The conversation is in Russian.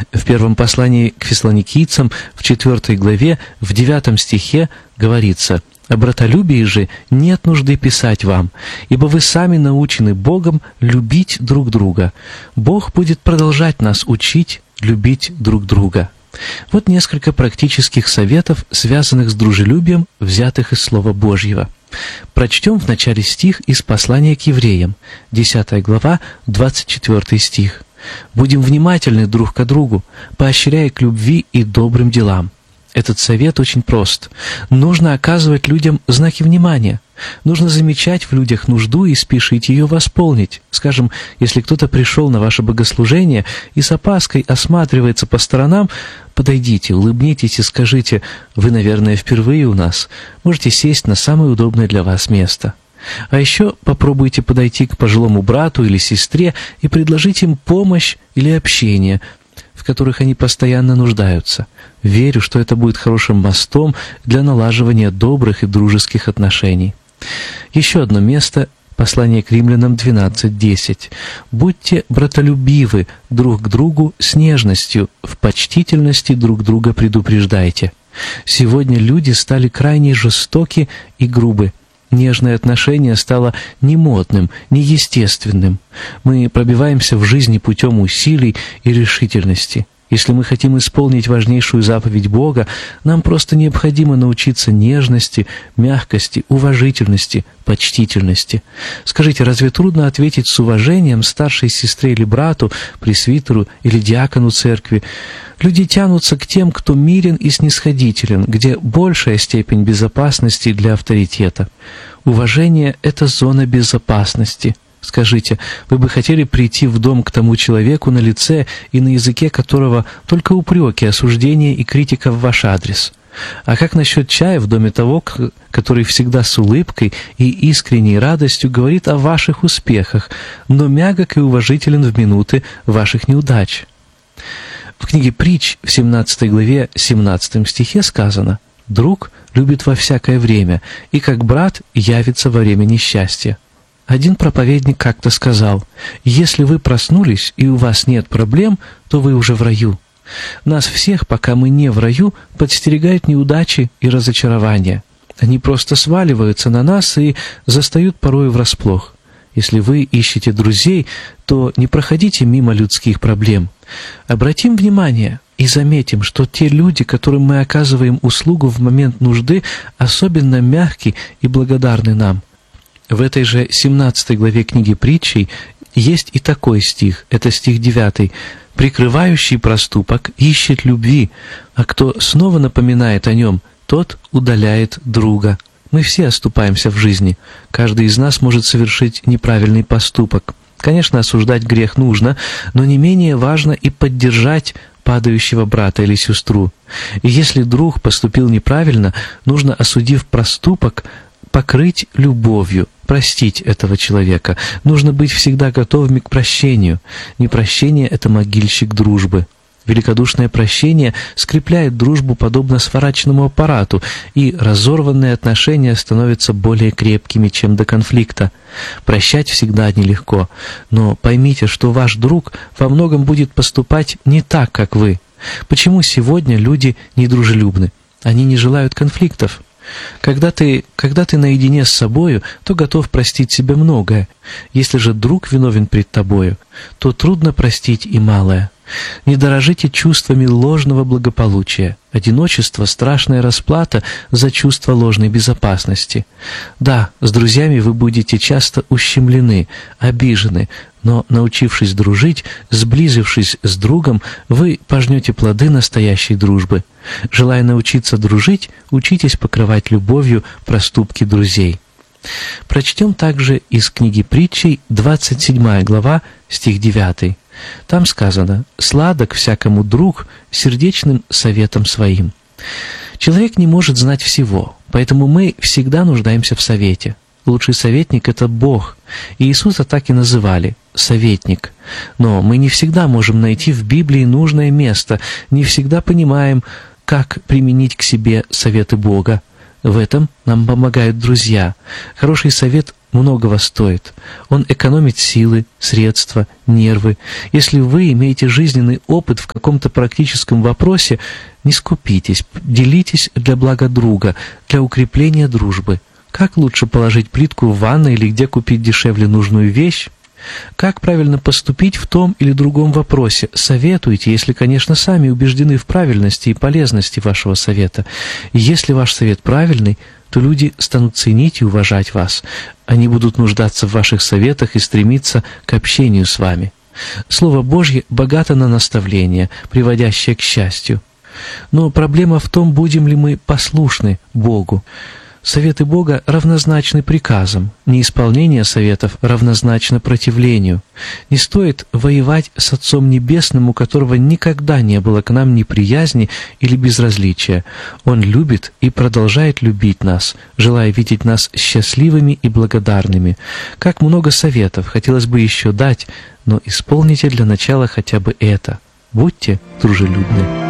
В первом послании к фессалоникийцам, в 4 главе, в 9 стихе говорится: «О братолюбии же нет нужды писать вам, ибо вы сами научены Богом любить друг друга. Бог будет продолжать нас учить любить друг друга». Вот несколько практических советов, связанных с дружелюбием, взятых из Слова Божьего. Прочтем в начале стих из послания к евреям, 10 глава, 24 стих. «Будем внимательны друг к другу, поощряя к любви и добрым делам». Этот совет очень прост. Нужно оказывать людям знаки внимания. Нужно замечать в людях нужду и спешить ее восполнить. Скажем, если кто-то пришел на ваше богослужение и с опаской осматривается по сторонам, подойдите, улыбнитесь и скажите: «Вы, наверное, впервые у нас. Можете сесть на самое удобное для вас место». А еще попробуйте подойти к пожилому брату или сестре и предложить им помощь или общение, в которых они постоянно нуждаются. Верю, что это будет хорошим мостом для налаживания добрых и дружеских отношений. Еще одно место — послание к римлянам 12:10. «Будьте братолюбивы друг к другу с нежностью, в почтительности друг друга предупреждайте». Сегодня люди стали крайне жестоки и грубы. Нежное отношение стало немодным, неестественным. Мы пробиваемся в жизни путем усилий и решительности. Если мы хотим исполнить важнейшую заповедь Бога, нам просто необходимо научиться нежности, мягкости, уважительности, почтительности. Скажите, разве трудно ответить с уважением старшей сестре или брату, пресвитеру или диакону церкви? Люди тянутся к тем, кто мирен и снисходителен, где большая степень безопасности для авторитета. Уважение — это зона безопасности. Скажите, вы бы хотели прийти в дом к тому человеку, на лице и на языке которого только упреки, осуждения и критика в ваш адрес? А как насчет чая в доме того, который всегда с улыбкой и искренней радостью говорит о ваших успехах, но мягок и уважителен в минуты ваших неудач? В книге «Притч» в 17 главе 17 стихе сказано: «Друг любит во всякое время, и как брат явится во время несчастья». Один проповедник как-то сказал: «Если вы проснулись и у вас нет проблем, то вы уже в раю». Нас всех, пока мы не в раю, подстерегают неудачи и разочарования. Они просто сваливаются на нас и застают порою врасплох. Если вы ищете друзей, то не проходите мимо людских проблем. Обратим внимание и заметим, что те люди, которым мы оказываем услугу в момент нужды, особенно мягки и благодарны нам. В этой же 17 главе книги «Притчей» есть и такой стих, это стих 9. «Прикрывающий проступок ищет любви, а кто снова напоминает о нем, тот удаляет друга». Мы все оступаемся в жизни. Каждый из нас может совершить неправильный поступок. Конечно, осуждать грех нужно, но не менее важно и поддержать падающего брата или сестру. И если друг поступил неправильно, нужно, осудив проступок, покрыть любовью, простить этого человека. Нужно быть всегда готовыми к прощению. Непрощение — это могильщик дружбы. Великодушное прощение скрепляет дружбу подобно сварочному аппарату, и разорванные отношения становятся более крепкими, чем до конфликта. Прощать всегда нелегко, но поймите, что ваш друг во многом будет поступать не так, как вы. Почему сегодня люди недружелюбны? Они не желают конфликтов. Когда ты наедине с собою, то готов простить себе многое. Если же друг виновен пред тобою, то трудно простить и малое. Не дорожите чувствами ложного благополучия. Одиночество — страшная расплата за чувство ложной безопасности. Да, с друзьями вы будете часто ущемлены, обижены, но, научившись дружить, сблизившись с другом, вы пожнете плоды настоящей дружбы. Желая научиться дружить, учитесь покрывать любовью проступки друзей. Прочтем также из книги «Притчей» 27 глава, стих 9. Там сказано: «Сладок всякому друг сердечным советом своим». Человек не может знать всего, поэтому мы всегда нуждаемся в совете. Лучший советник — это Бог. И Иисуса так и называли — советник. Но мы не всегда можем найти в Библии нужное место, не всегда понимаем, как применить к себе советы Бога. В этом нам помогают друзья. Хороший совет многого стоит. Он экономит силы, средства, нервы. Если вы имеете жизненный опыт в каком-то практическом вопросе, не скупитесь, делитесь для блага друга, для укрепления дружбы. Как лучше положить плитку в ванной или где купить дешевле нужную вещь? Как правильно поступить в том или другом вопросе? Советуйте, если, конечно, сами убеждены в правильности и полезности вашего совета. И если ваш совет правильный, то люди станут ценить и уважать вас. Они будут нуждаться в ваших советах и стремиться к общению с вами. Слово Божье богато на наставления, приводящие к счастью. Но проблема в том, будем ли мы послушны Богу. Советы Бога равнозначны приказам, неисполнение советов равнозначно противлению. Не стоит воевать с Отцом Небесным, у которого никогда не было к нам неприязни или безразличия. Он любит и продолжает любить нас, желая видеть нас счастливыми и благодарными. Как много советов хотелось бы еще дать, но исполните для начала хотя бы это. Будьте дружелюбны.